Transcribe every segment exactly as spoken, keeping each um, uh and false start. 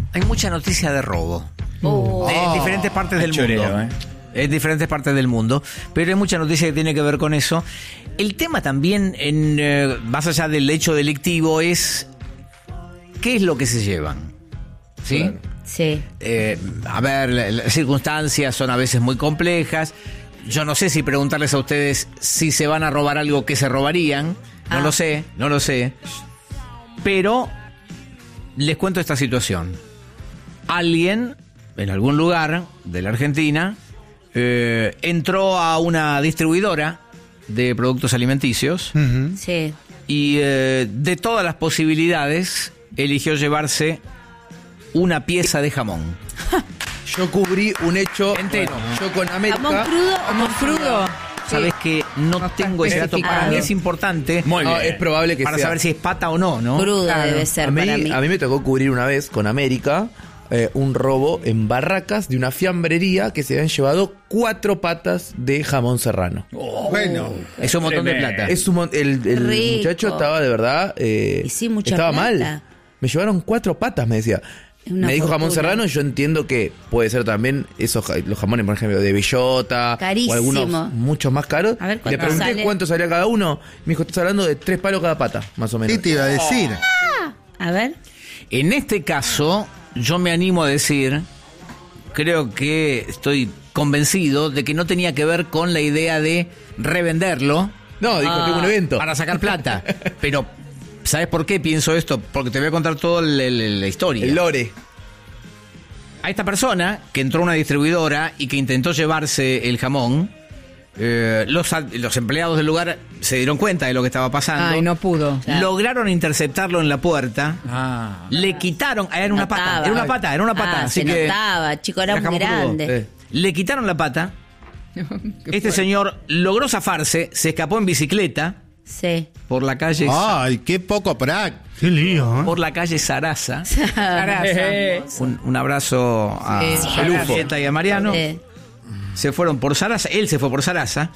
Hay mucha noticia de robo. Oh. De Oh. diferentes partes del Choreo, mundo. ¿eh? En diferentes partes del mundo. Pero hay mucha noticia que tiene que ver con eso. El tema también, en, eh, más allá del hecho delictivo, es ¿qué es lo que se llevan? ¿Sí? Claro. Sí. Eh, a ver, las circunstancias son a veces muy complejas. Yo no sé si preguntarles a ustedes si se van a robar algo que se robarían. No Ah. lo sé, no lo sé. Pero les cuento esta situación. Alguien en algún lugar de la Argentina eh, entró a una distribuidora de productos alimenticios Uh-huh. Sí. y eh, de todas las posibilidades eligió llevarse una pieza de jamón. Yo cubrí un hecho Entero. Yo con América. ¿Jamón crudo o ¿Jamón crudo? Sabes que no, No está tengo ese dato. Para especificado. mí es importante Muy bien. Es probable que para sea. saber si es pata o no, ¿no? Crudo Claro. debe ser a, mí, para mí. a mí me tocó cubrir una vez con América eh, un robo en Barracas de una fiambrería que se habían llevado cuatro patas de jamón serrano. Bueno, Es un montón de Tremendo. plata. Es un mon- el, el Rico. muchacho estaba de verdad. eh, Y sí, mucha estaba plata. mal. Me llevaron cuatro patas, me decía. Es una Me dijo jamón fortuna. serrano, yo entiendo que puede ser también esos ja- los jamones, por ejemplo, de bellota. Carísimo. O algunos muchos más caros. A ver Le cuánto pregunté sale. cuánto salía cada uno. Me dijo, estás hablando de tres palos cada pata, más o menos. ¿qué te iba a decir? A ver. En este caso, yo me animo a decir, creo que estoy convencido de que no tenía que ver con la idea de revenderlo No, dijo, Ah. tengo un evento. para sacar plata. Pero, ¿sabes por qué pienso esto? Porque te voy a contar toda la, la- la historia. El lore. A esta persona que entró a una distribuidora y que intentó llevarse el jamón, eh, los, a- los empleados del lugar se dieron cuenta de lo que estaba pasando. Ay, no pudo. Claro. Lograron interceptarlo en la puerta. Ah. Le quitaron, ah, era una pata, Notaba. era una pata, era una pata, Ah, así se que notaba, chico, era era muy jamón crudo. grande. Eh. le quitaron la pata. Este señor logró zafarse, se escapó en bicicleta Sí. por la calle Ay, qué poco práctico. Qué lío, ¿eh? por la calle Sarasa. Sarasa. Un, un abrazo a Sí, a Sarasa. Julieta y a Mariano. Sí. Se fueron por Sarasa, él se fue por Sarasa.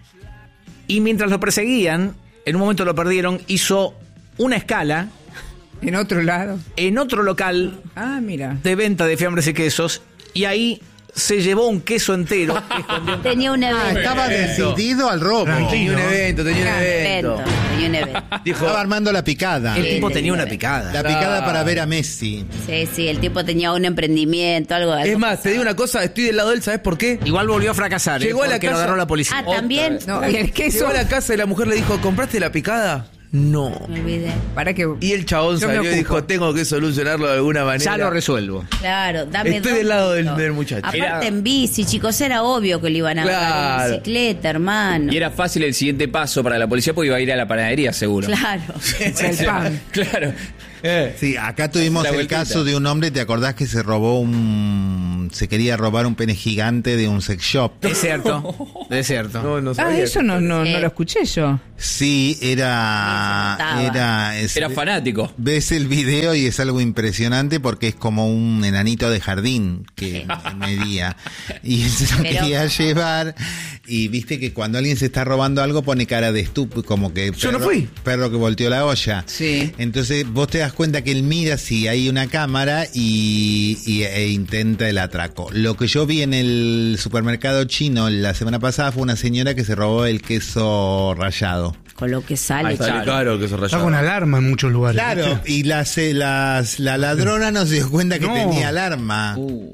Y mientras lo perseguían, en un momento lo perdieron, hizo una escala En otro lado. en otro local Ah, mira. de venta de fiambres y quesos y ahí se llevó un queso entero que escondió. Tenía un Ah, evento. estaba decidido al robo. Tenía Tranquilo. un evento, tenía un Un evento. evento. Tenía un evento. Dijo, Estaba armando la picada. El Sí, tipo sí, tenía sí. una picada. La picada para ver a Messi. Sí, sí, el tipo tenía un emprendimiento, algo es algo más, te digo una cosa, estoy del lado de él, ¿sabes por qué? Igual volvió a fracasar, ¿eh? Llegó a la porque lo casa- agarró la policía. Ah, también. No, y el queso. Llegó a la casa y la mujer le dijo, ¿compraste la picada? No. Me olvidé. Para que. Y el chabón Yo me salió y ocupo. dijo, tengo que solucionarlo de alguna manera. Ya lo resuelvo. Claro, dame Estoy dos del lado del- kilos. del muchacho. Aparte Era- en bici, chicos, era obvio que lo iban a agarrar Claro. en bicicleta, hermano. Y era fácil el siguiente paso para la policía porque iba a ir a la panadería, seguro. Claro. El pan. Claro. Sí, acá tuvimos La el vueltita. caso de un hombre, ¿te acordás que se robó un... se quería robar un pene gigante de un sex shop? Es cierto, es cierto. No, no Ah, sabía. eso no, no, Sí. no lo escuché yo. Sí, era... Sí, se notaba. era es- Era fanático. Ves el video y es algo impresionante porque es como un enanito de jardín que medía. Y él se lo Pero- quería llevar. Y viste que cuando alguien se está robando algo pone cara de estúpido, como que Yo no perro- fui. perro que volteó la olla. Sí. Entonces vos te das cuenta que él mira si hay una cámara y, y- e intenta el atraco. Lo que yo vi en el supermercado chino la semana pasada fue una señora que se robó el queso rallado. Con lo que sale. Ay, sale Claro. caro que se Está rayaba. con alarma en muchos lugares. Claro, y la, se- las- la ladrona no se dio cuenta que No. tenía alarma. Uh.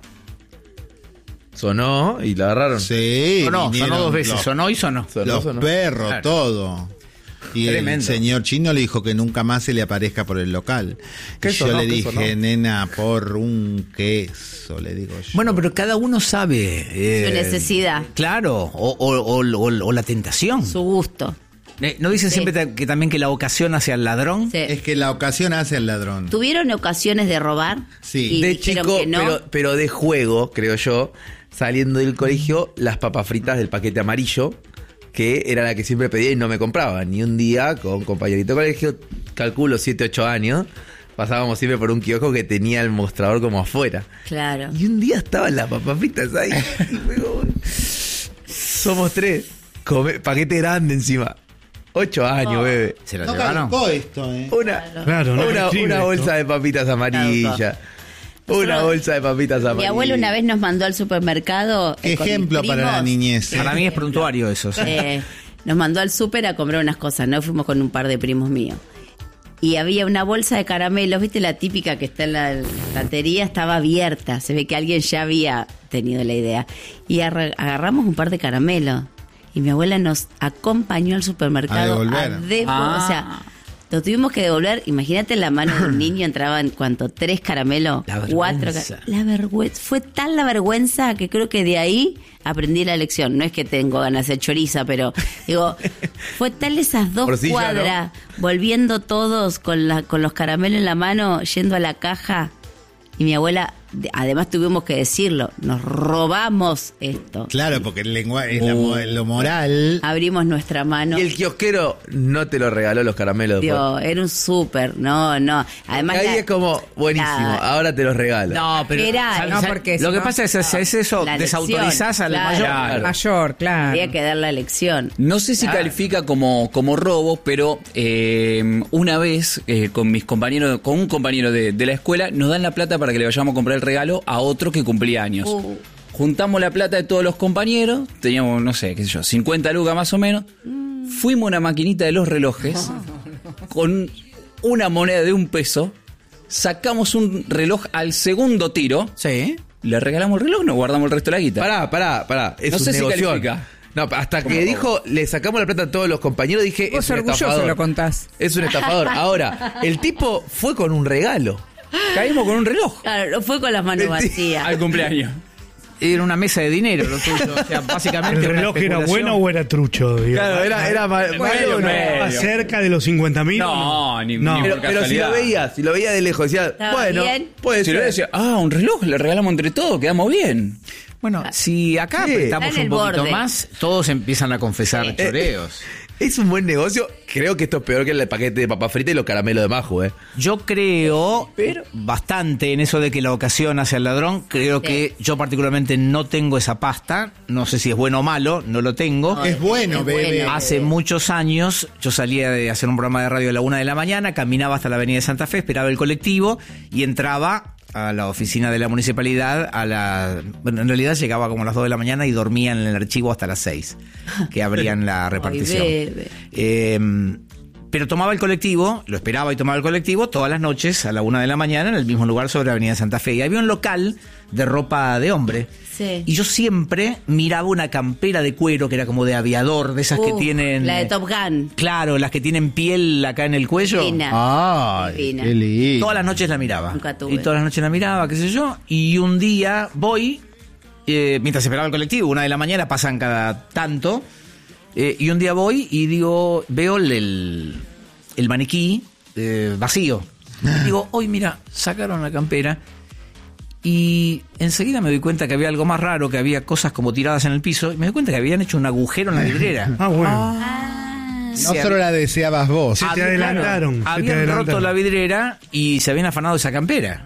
Sonó y la agarraron. Sí, Sonó, sonó vinieron dos veces, los, sonó y sonó. Sonó, los sonó. perros, Claro. todo. Y Tremendo. el señor chino le dijo que nunca más se le aparezca por el local. ¿Qué Y yo sonó? le ¿Qué dije, sonó? nena, por un queso, le digo yo. Bueno, pero cada uno sabe. eh, Su necesidad. Claro, o, o- o- o- o la tentación. Su gusto. Eh, ¿No dicen Sí. siempre ta- que también que la ocasión hacia el ladrón? Sí. Es que la ocasión hace al ladrón. ¿Tuvieron ocasiones de robar? Sí. Y De dijeron chico, que no. pero, pero de juego, creo yo, saliendo del colegio, las papas fritas del paquete amarillo, que era la que siempre pedía y no me compraban. Y un día, con un compañerito de colegio, calculo siete, ocho años, pasábamos siempre por un kiosco que tenía el mostrador como afuera. Claro. Y un día estaban las papas fritas ahí. Y luego, somos tres. Come- paquete grande encima. Ocho años, bebé. ¿Se la No llevaron? caducó esto, ¿eh? Una, Claro, no una, prescribe una esto. bolsa de papitas amarillas. Una bolsa de papitas amarillas. Mi abuelo una vez nos mandó al supermercado. Qué eh, con mis ejemplo para la primos. niñez. Para mí es prontuario eso. sí. Eh, nos mandó al súper a comprar unas cosas, ¿no? Fuimos con un par de primos míos. Y había una bolsa de caramelos, ¿viste? La típica que está en la estantería, estaba abierta. Se ve que alguien ya había tenido la idea. Y arra- agarramos un par de caramelos. Y mi abuela nos acompañó al supermercado. A devolver. devo- Ah. O sea, lo tuvimos que devolver. Imagínate, en la mano de un niño entraban, ¿cuánto? Tres caramelos. La cuatro. vergüenza. ca- La vergüenza. Fue tal la vergüenza que creo que de ahí aprendí la lección. No es que tengo ganas de hacer choriza, pero digo, fue tal esas dos Morcilla, cuadras, volviendo todos con, la, con los caramelos en la mano, yendo a la caja. Y mi abuela, de- además tuvimos que decirlo, nos robamos esto. Claro, porque el lenguaje es la mo- lo moral. Abrimos nuestra mano. Y el kiosquero no te lo regaló los caramelos después. Dios, era un súper, no, no. Además, Ahí la- es como, buenísimo, la- ahora te los regalo. No, pero Era, ¿sabes- no, sabes? porque lo si que no- pasa es que si es eso, La desautorizás lección, al claro. mayor. Claro. Mayor, claro. había que dar la lección. No sé si califica como, como robo, pero eh, una vez eh, con mis compañeros, con un compañero de, de la escuela, nos dan la plata para que le vayamos a comprar el regalo a otro que cumplía años. Uh. Juntamos la plata de todos los compañeros, teníamos, no sé, qué sé yo, cincuenta lucas más o menos. Fuimos a una maquinita de los relojes con una moneda de un peso, sacamos un reloj al segundo tiro, Sí. le regalamos el reloj, nos guardamos el resto de la guita. Pará, pará, pará. Es No un sé si negocio. califica. No, hasta que dijo, le sacamos la plata a todos los compañeros, dije, Vos es un orgulloso estafador. lo contás. Es un estafador. Ahora, el tipo fue con un regalo. Caímos con un reloj Claro, no fue con las manos Mentira. vacías. al cumpleaños. Era una mesa de dinero lo tuyo. O sea, básicamente. ¿El una reloj era especulación. bueno o era trucho? digamos? Claro, era, era ma- Bueno, malo, ¿no? medio. ¿Estaba cerca de los cincuenta mil? No, ni- no. ni Pero, por pero si lo casualidad. veía, si lo veía de lejos, decía, Estaba bueno, bien. puede Si ser. lo decía, ah, un reloj, le regalamos entre todos, quedamos bien. Bueno, si acá Sí. apretamos Está en un el poquito borde. más, todos empiezan a confesar Sí. choreos. Es un buen negocio. Creo que esto es peor que el paquete de papas fritas y los caramelos de Majo, ¿eh? Yo creo bastante en eso de que la ocasión hace al ladrón. Creo Sí. que yo particularmente no tengo esa pasta. No sé si es bueno o malo, no lo tengo. No, Es bueno, es bebé. bueno. Hace muchos años yo salía de hacer un programa de radio a la una de la mañana, caminaba hasta la avenida de Santa Fe, esperaba el colectivo y entraba a la oficina de la municipalidad a la... Bueno, en realidad llegaba como a las dos de la mañana y dormía en el archivo hasta las seis, que abrían la repartición. bebé. Eh, pero tomaba el colectivo, lo esperaba y tomaba el colectivo todas las noches a la una de la mañana en el mismo lugar sobre la avenida de Santa Fe. Y había un local de ropa de hombre. Sí. Y yo siempre miraba una campera de cuero que era como de aviador, de esas que Uh, tienen... La de Top Gun. Claro, las que tienen piel acá en el cuello. Fina. Ay, Divina. qué lindo. Todas las noches la miraba. Nunca tuve. Y todas las noches la miraba, qué sé yo. Y un día voy, eh, mientras esperaba el colectivo, una de la mañana, pasan cada tanto. eh, y un día voy y digo, veo el, el, el maniquí eh, vacío. Y digo, hoy mira, sacaron la campera. Y enseguida me doy cuenta que había algo más raro, que había cosas como tiradas en el piso. Y me doy cuenta que habían hecho un agujero en la vidriera. Ah, bueno. Ah, No Se solo la deseabas vos. Sí. te Había- adelantaron, se te Habían adelantaron. roto la vidriera y se habían afanado esa campera.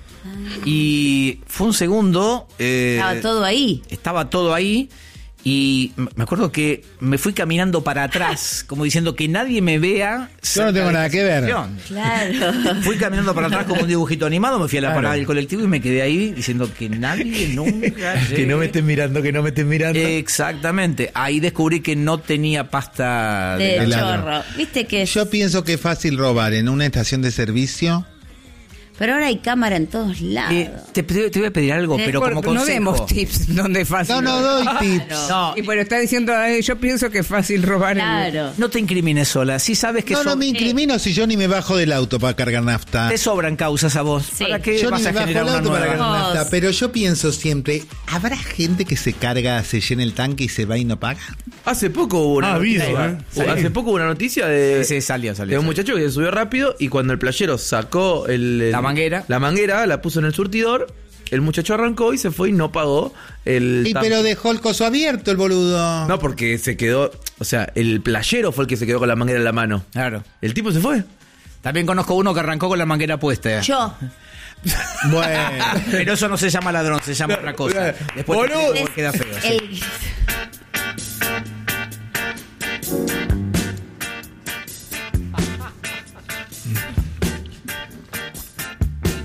Y fue un segundo. eh, estaba todo ahí. Estaba todo ahí. Y m- me acuerdo que me fui caminando para atrás, como diciendo que nadie me vea. Yo no tengo cerca de nada esta que ver. situación. Claro. Fui caminando para atrás como un dibujito animado, me fui a la parada del colectivo y me quedé ahí diciendo que nadie nunca. Que no me llegue. estén mirando, que no me estén mirando. Exactamente. Ahí descubrí que no tenía pasta de De helado. chorro. Viste que. Yo pienso que es fácil robar en una estación de servicio. Pero ahora hay cámara en todos lados. Eh, te, te voy a pedir algo, Eh, pero Por- como no consejo. demos tips donde es fácil. No, no doy tips. No, Y bueno, está diciendo, eh, yo pienso que es fácil robar. el- Claro. no te incrimines sola. Si sabes que No, so- no me incrimino si yo ni me bajo del auto para cargar nafta. te sobran causas a vos. Sí. ¿Para qué Yo vas ni a me bajo generar del una auto para nueva? cargar Vos. nafta. Pero yo pienso siempre, ¿habrá gente que se carga, se llena el tanque y se va y no paga? Hace poco hubo una Ah, noticia. habido, ¿eh? Sí. Hace poco hubo una noticia de, Sí, sí, salió, salió, de un salió. muchacho que se subió rápido y cuando el playero sacó el, el- La manguera. la manguera, la puso en el surtidor, el muchacho arrancó y se fue y no pagó el Y tanque. pero dejó el coso abierto el boludo. No, porque se quedó, o sea, el playero fue el que se quedó con la manguera en la mano. Claro. El tipo se fue. También conozco uno que arrancó con la manguera puesta. Yo. Bueno. Pero eso no se llama ladrón, se llama otra cosa. Después te Boludo. explico por qué queda feo. sí. El-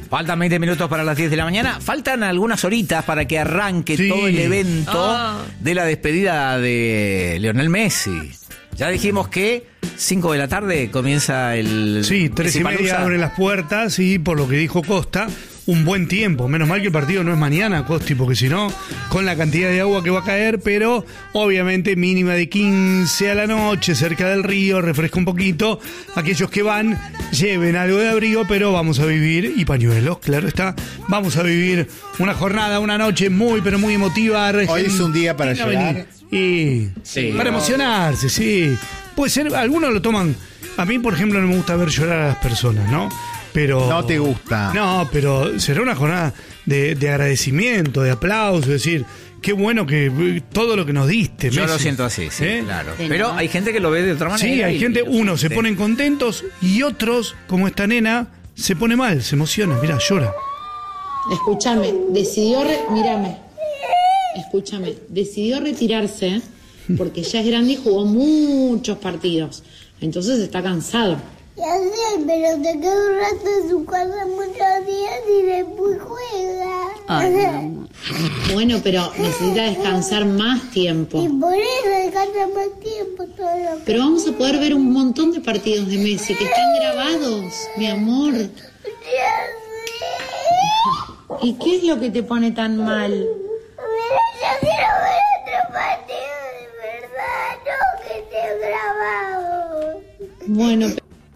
Faltan veinte minutos para las diez de la mañana. Faltan algunas horitas para que arranque Sí. todo el evento Ah. de la despedida de Lionel Messi. Ya dijimos que cinco de la tarde comienza el... Sí, tres y media Messipalooza. abren las puertas y por lo que dijo Costa, un buen tiempo. Menos mal que el partido no es mañana, Costi, porque si no, con la cantidad de agua que va a caer, pero obviamente mínima de quince a la noche, cerca del río, refresca un poquito. Aquellos que van, lleven algo de abrigo, pero vamos a vivir, y pañuelos, claro está, vamos a vivir una jornada, una noche muy, pero muy emotiva. Hoy es un día para Argentina, llorar. vení. Y Sí. para emocionarse, sí. Puede ser, algunos lo toman. A mí, por ejemplo, no me gusta ver llorar a las personas, ¿no? Pero. No te gusta. No, pero será una jornada de, de agradecimiento, de aplauso, es decir, qué bueno que eh, todo lo que nos diste. Yo Messi. lo siento así, sí, ¿Eh? claro. Sí, Pero ¿no? hay gente que lo ve de otra manera. Sí, hay y- gente, y lo unos se siente. ponen contentos y otros, como esta nena, se pone mal, se emociona, mira, llora. Escúchame, decidió, re- mírame, escúchame, decidió retirarse porque ya es grande y jugó muchos partidos, entonces está cansado. Ya sé, pero te queda un rato en su casa muchos días y después juega. Ay, mi amor. Bueno, pero necesita descansar más tiempo. Y por eso descansa más tiempo todo lo que... Pero vamos a poder ver un montón de partidos de Messi que están grabados, mi amor. Ya sé. ¿Y qué es lo que te pone tan mal? Mira, yo quiero ver otro partido de verdad, no que esté grabado. Bueno,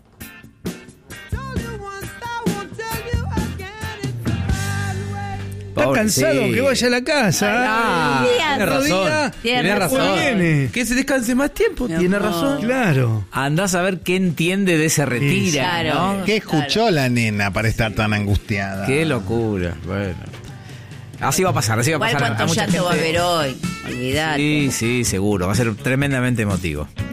Está Pobre, cansado, sí. que vaya a la casa. Ah, Ay, tiene otro razón. día. Tiene Tiene razón. razón. Viene. Que se descanse más tiempo, Mi tiene amor. razón. Claro. Andás a ver qué entiende de ese retira, Claro. ¿no? ¿Qué escuchó la nena para estar tan angustiada? Qué locura. Bueno. Así va a pasar, así va a Igual pasar. cuánto a mucha llanto va a gente. haber hoy. Olvidate. Sí, sí, seguro. Va a ser tremendamente emotivo.